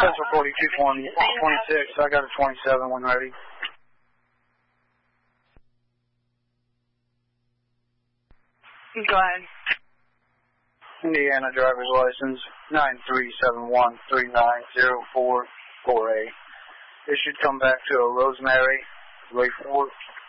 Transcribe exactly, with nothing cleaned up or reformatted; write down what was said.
Special forty-two twenty-six, I got a twenty-seven when ready. Go ahead. Indiana driver's license, nine three seven one three nine zero four four eight. It should come back to a Rosemary, Lake Fork,